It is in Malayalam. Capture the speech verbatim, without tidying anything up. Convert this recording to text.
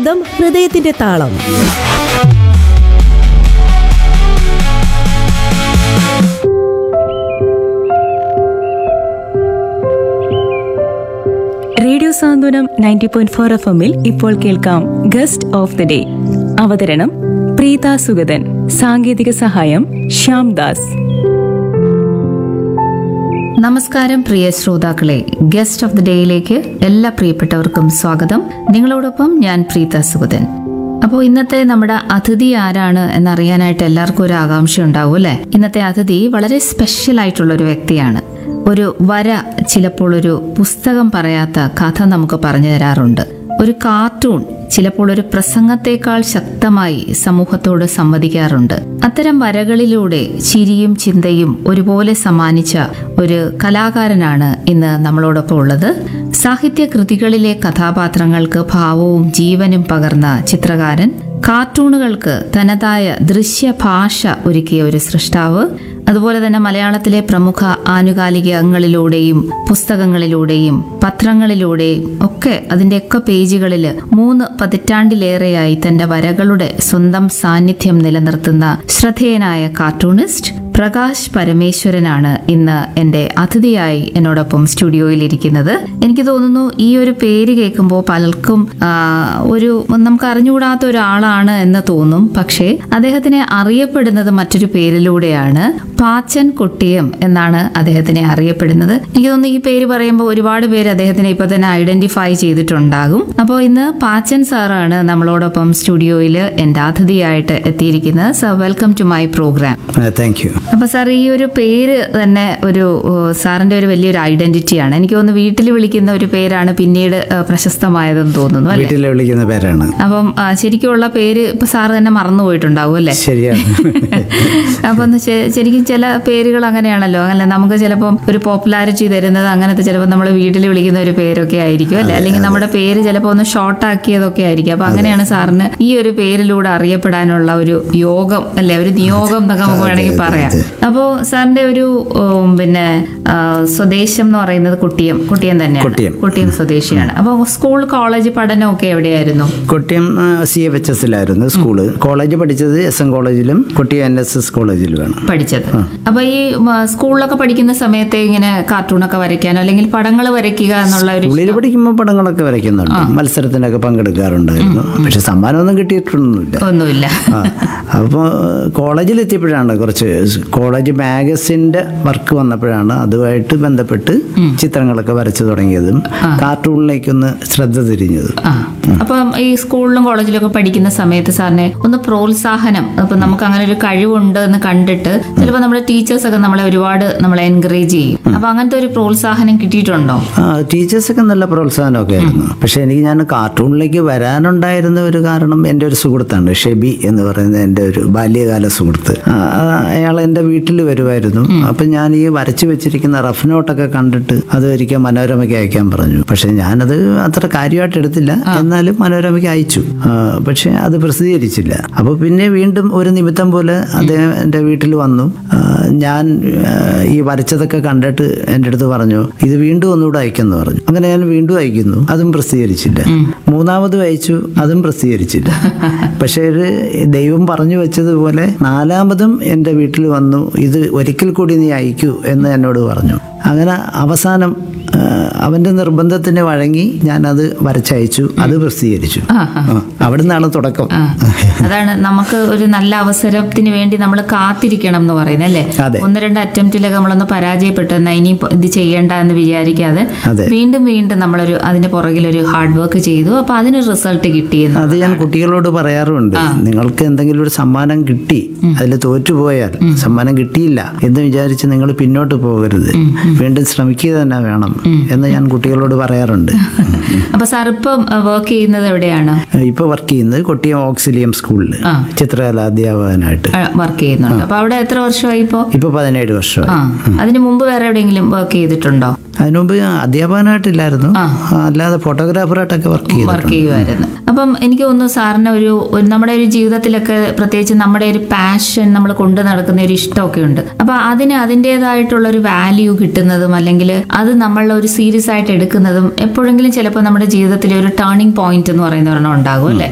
ശബ്ദം, ഹൃദയത്തിന്റെ താളം. റേഡിയോ സാന്ത്വനം നയൻറ്റി പോയിന്റ് ഫോർ എഫ് എമ്മിൽ ഇപ്പോൾ കേൾക്കാം ഗസ്റ്റ് ഓഫ് ദി ഡേ. അവതരണം പ്രീത സുഗതൻ. സാങ്കേതിക സഹായം ശ്യാം ദാസ്. നമസ്കാരം പ്രിയ ശ്രോതാക്കളെ, ഗസ്റ്റ് ഓഫ് ദി ഡേയിലേക്ക് എല്ലാ പ്രിയപ്പെട്ടവർക്കും സ്വാഗതം. നിങ്ങളോടൊപ്പം ഞാൻ പ്രീത സുഗതൻ. അപ്പോൾ ഇന്നത്തെ നമ്മുടെ അതിഥി ആരാണ് എന്നറിയാനായിട്ട് എല്ലാവർക്കും ഒരു ആകാംക്ഷ ഉണ്ടാവും അല്ലെ? ഇന്നത്തെ അതിഥി വളരെ സ്പെഷ്യൽ ആയിട്ടുള്ള ഒരു വ്യക്തിയാണ്. ഒരു വര ചിലപ്പോൾ ഒരു പുസ്തകം പറയാത്ത കഥ നമുക്ക് പറഞ്ഞു തരാറുണ്ട്. ഒരു കാർട്ടൂൺ ചിലപ്പോൾ ഒരു പ്രസംഗത്തെക്കാൾ ശക്തമായി സമൂഹത്തോട് സംവദിക്കാറുണ്ട്. അത്തരം വരകളിലൂടെ ചിരിയും ചിന്തയും ഒരുപോലെ സമ്മാനിച്ച ഒരു കലാകാരനാണ് ഇന്ന് നമ്മളോടൊപ്പം ഉള്ളത്. സാഹിത്യ കൃതികളിലെ കഥാപാത്രങ്ങൾക്ക് ഭാവവും ജീവനും പകർന്ന ചിത്രകാരൻ, കാർട്ടൂണുകൾക്ക് തനതായ ദൃശ്യഭാഷ ഒരുക്കിയ ഒരു സൃഷ്ടാവ്, അതുപോലെ തന്നെ മലയാളത്തിലെ പ്രമുഖ ആനുകാലികങ്ങളിലൂടെയും പുസ്തകങ്ങളിലൂടെയും പത്രങ്ങളിലൂടെയും ഒക്കെ അതിൻ്റെയൊക്കെ പേജുകളിൽ മൂന്ന് പതിറ്റാണ്ടിലേറെയായി തന്റെ വരകളുടെ സ്വന്തം സാന്നിധ്യം നിലനിർത്തുന്ന ശ്രദ്ധേയനായ കാർട്ടൂണിസ്റ്റ് പ്രകാശ് പരമേശ്വരനാണ് ഇന്ന് എൻ്റെ അതിഥിയായി എന്നോടൊപ്പം സ്റ്റുഡിയോയിൽ ഇരിക്കുന്നത്. എനിക്ക് തോന്നുന്നു ഈ ഒരു പേര് കേൾക്കുമ്പോൾ പലർക്കും ഒരു നമുക്ക് അറിഞ്ഞുകൂടാത്ത ഒരാളാണ് എന്ന് തോന്നും. പക്ഷേ അദ്ദേഹത്തിനെ അറിയപ്പെടുന്നത് മറ്റൊരു പേരിലൂടെയാണ്. പാച്ചൻ കൊട്ടിയം എന്നാണ് അദ്ദേഹത്തിനെ അറിയപ്പെടുന്നത്. എനിക്ക് തോന്നുന്നു ഈ പേര് പറയുമ്പോൾ ഒരുപാട് പേര് അദ്ദേഹത്തിനെ ഇപ്പൊ തന്നെ ഐഡന്റിഫൈ ചെയ്തിട്ടുണ്ടാകും. അപ്പോൾ ഇന്ന് പാച്ചൻ സാറാണ് നമ്മളോടൊപ്പം സ്റ്റുഡിയോയിൽ എൻ്റെ അതിഥിയായിട്ട് എത്തിയിരിക്കുന്നത്. Sir, welcome to my programme. Thank you. അപ്പൊ സാർ, ഈ ഒരു പേര് തന്നെ ഒരു സാറിന്റെ ഒരു വലിയൊരു ഐഡന്റിറ്റിയാണ്. എനിക്ക് തോന്നുന്നു വീട്ടിൽ വിളിക്കുന്ന ഒരു പേരാണ് പിന്നീട് പ്രശസ്തമായതെന്ന് തോന്നുന്നു അല്ലേ? വീട്ടിൽ വിളിക്കുന്ന പേരാണ്. അപ്പം ശരിക്കുള്ള പേര് ഇപ്പൊ സാറ് തന്നെ മറന്നുപോയിട്ടുണ്ടാവും അല്ലേ? ശരിയാണ്. അപ്പൊ ശരിക്കും ചില പേരുകൾ അങ്ങനെയാണല്ലോ, അല്ലെ? നമുക്ക് ചിലപ്പം ഒരു പോപ്പുലാരിറ്റി തരുന്നത് അങ്ങനത്തെ ചിലപ്പോൾ നമ്മൾ വീട്ടിൽ വിളിക്കുന്ന ഒരു പേരൊക്കെ ആയിരിക്കും അല്ലെ? അല്ലെങ്കിൽ നമ്മുടെ പേര് ചിലപ്പോൾ ഒന്ന് ഷോർട്ട് ആക്കിയതൊക്കെ ആയിരിക്കും. അപ്പൊ അങ്ങനെയാണ് സാറിന് ഈ ഒരു പേരിലൂടെ അറിയപ്പെടാനുള്ള ഒരു യോഗം അല്ലെ, ഒരു നിയോഗം എന്നൊക്കെ നമുക്ക് വേണമെങ്കിൽ പറയാം. അപ്പോ സാറിന്റെ ഒരു പിന്നെ സ്വദേശം എന്ന് പറയുന്നത് കുട്ടിയം കുട്ടിയം തന്നെയാണ്. കുട്ടിയം സ്വദേശിയാണ്. അപ്പൊ സ്കൂൾ കോളേജ് പഠനമൊക്കെ എവിടെയായിരുന്നു? കുട്ടിയം C F H എസിലായിരുന്നു school. College പഠിച്ചത് എസ് എൻ കോളേജിലും കുട്ടിയം എൻ എസ് എസ് കോളേജിലുമാണ് പഠിച്ചത്. അപ്പൊ ഈ സ്കൂളിലൊക്കെ പഠിക്കുന്ന സമയത്ത് ഇങ്ങനെ കാർട്ടൂണൊക്കെ വരയ്ക്കാനോ അല്ലെങ്കിൽ പടങ്ങൾ വരയ്ക്കുക എന്നുള്ള ഒരു സ്കൂളിൽ പഠിക്കുമ്പോൾ പടങ്ങളൊക്കെ വരയ്ക്കുന്നുണ്ട്, മത്സരത്തിനൊക്കെ പങ്കെടുക്കാറുണ്ടായിരുന്നു. പക്ഷെ സമ്മാനമൊന്നും കിട്ടിയിട്ടൊന്നുമില്ല. ഒന്നുമില്ല. അപ്പോൾ കോളേജിലെത്തിയപ്പോഴാണ് കുറച്ച് കോളേജ് മാഗസിന്റെ വർക്ക് വന്നപ്പോഴാണ് അതുമായിട്ട് ബന്ധപ്പെട്ട് ചിത്രങ്ങളൊക്കെ വരച്ചു തുടങ്ങിയതും കാർട്ടൂണിലേക്കൊന്ന് ശ്രദ്ധ തിരിഞ്ഞതും. അപ്പം ഈ സ്കൂളിലും കോളേജിലൊക്കെ പഠിക്കുന്ന സമയത്ത് സാറിനെ ഒന്ന് പ്രോത്സാഹനം, അപ്പൊ നമുക്ക് അങ്ങനെ ഒരു കഴിവുണ്ട് എന്ന് കണ്ടിട്ട് ചിലപ്പോൾ നമ്മുടെ ടീച്ചേഴ്സ് ഒക്കെ നമ്മളെ ഒരുപാട് നമ്മളെ എൻകറേജ് ചെയ്യും. അപ്പൊ അങ്ങനത്തെ ഒരു പ്രോത്സാഹനം കിട്ടിയിട്ടുണ്ടോ? ടീച്ചേഴ്സൊക്കെ നല്ല പ്രോത്സാഹനമൊക്കെ ആയിരുന്നു. പക്ഷെ എനിക്ക് ഞാൻ കാർട്ടൂണിലേക്ക് വരാനുണ്ടായിരുന്ന ഒരു കാരണം എൻ്റെ ഒരു സുഹൃത്താണ്, ഷെബി എന്ന് പറയുന്ന എൻ്റെ ഒരു ബാല്യകാല സുഹൃത്ത്. അയാൾ എൻ്റെ വീട്ടിൽ വരുമായിരുന്നു. അപ്പം ഞാൻ ഈ വരച്ചു വെച്ചിരിക്കുന്ന റഫ് നോട്ടൊക്കെ കണ്ടിട്ട് അത് ഒരിക്കൽ മനോരമയ്ക്ക് അയക്കാൻ പറഞ്ഞു. പക്ഷെ ഞാനത് അത്ര കാര്യമായിട്ട് എടുത്തില്ല, എന്നാലും മനോരമയ്ക്ക് അയച്ചു. പക്ഷെ അത് പ്രസിദ്ധീകരിച്ചില്ല. അപ്പോൾ പിന്നെ വീണ്ടും ഒരു നിമിത്തം പോലെ അദ്ദേഹം എൻ്റെ വീട്ടിൽ വന്നു. ഞാൻ ഈ വരച്ചതൊക്കെ കണ്ടിട്ട് എൻ്റെ അടുത്ത് പറഞ്ഞു, ഇത് വീണ്ടും ഒന്നുകൂടെ അയക്കുമെന്ന് പറഞ്ഞു. അങ്ങനെ ഞാൻ വീണ്ടും അയക്കുന്നു, അതും പ്രസിദ്ധീകരിച്ചില്ല. മൂന്നാമതും അയച്ചു, അതും പ്രസിദ്ധീകരിച്ചില്ല. പക്ഷേ ദൈവം പറഞ്ഞു വെച്ചതുപോലെ നാലാമതും എൻ്റെ വീട്ടിൽ വന്നു, ഇത് ഒരിക്കൽ കൂടി നീ അയക്കൂ എന്ന് എന്നോട് പറഞ്ഞു. അങ്ങനെ അവസാനം അവന്റെ നിർബന്ധത്തിന് വഴങ്ങി ഞാനത് വരച്ചയച്ചു, അത് പ്രസിദ്ധീകരിച്ചു. അവിടെ നിന്നാണ് തുടക്കം. അതാണ് നമുക്ക് ഒരു നല്ല അവസരത്തിന് വേണ്ടി നമ്മൾ കാത്തിരിക്കണം എന്ന് പറയുന്നത് അല്ലേ? ഒന്ന് രണ്ട് അറ്റംപ്റ്റിലൊക്കെ നമ്മളൊന്ന് പരാജയപ്പെട്ടു എന്നാൽ ഇനി ഇത് ചെയ്യേണ്ട എന്ന് വിചാരിക്കാതെ വീണ്ടും വീണ്ടും നമ്മളൊരു അതിന്റെ പുറകിലൊരു ഹാർഡ് വർക്ക് ചെയ്തു. അപ്പൊ അതിന് റിസൾട്ട് കിട്ടിയെന്ന് അത് ഞാൻ കുട്ടികളോട് പറയാറുണ്ട്. നിങ്ങൾക്ക് എന്തെങ്കിലും ഒരു സമ്മാനം കിട്ടി, അതിൽ തോറ്റുപോയാൽ സമ്മാനം കിട്ടിയില്ല എന്ന് വിചാരിച്ച് നിങ്ങൾ പിന്നോട്ട് പോകരുത്, വീണ്ടും ശ്രമിക്കുക തന്നെ വേണം എന്ന് ഞാൻ കുട്ടികളോട് പറയാറുണ്ട്. അപ്പൊ സാർ ഇപ്പൊ വർക്ക് ചെയ്യുന്നത് എവിടെയാണ്? ഇപ്പൊ വർക്ക് ചെയ്യുന്നത് കൊട്ടിയം ഓക്സിലിയം സ്കൂളിൽ ചിത്രകലാ അധ്യാപകനായിട്ട് വർക്ക് ചെയ്യുന്നുണ്ട്. അപ്പൊ അവിടെ എത്ര വർഷമായി? ഇപ്പൊ ഇപ്പൊ പതിനേഴ് വർഷമായി. അതിന് മുമ്പ് വേറെ എവിടെയെങ്കിലും വർക്ക് ചെയ്തിട്ടുണ്ടോ? അതിനുമുമ്പ് അധ്യാപകനായിട്ടില്ലായിരുന്നു, അല്ലാതെ ഫോട്ടോഗ്രാഫറായിട്ടൊക്കെ വർക്ക് വർക്ക് ചെയ്യുമായിരുന്നു. അപ്പം എനിക്ക് തോന്നുന്നു സാറിന് ഒരു നമ്മുടെ ഒരു ജീവിതത്തിലൊക്കെ പ്രത്യേകിച്ച് നമ്മുടെ ഒരു പാഷൻ നമ്മൾ കൊണ്ടു നടക്കുന്ന ഒരു ഇഷ്ടമൊക്കെ ഉണ്ട്. അപ്പൊ അതിന് അതിൻ്റെതായിട്ടുള്ള ഒരു വാല്യൂ കിട്ടുന്നതും അല്ലെങ്കിൽ അത് നമ്മളെ ഒരു സീരിയസ് ആയിട്ട് എടുക്കുന്നതും എപ്പോഴെങ്കിലും ചിലപ്പോൾ നമ്മുടെ ജീവിതത്തിലെ ഒരു ടേണിംഗ് പോയിന്റ് എന്ന് പറയുന്ന ഒരെണ്ണം ഉണ്ടാകും അല്ലെ?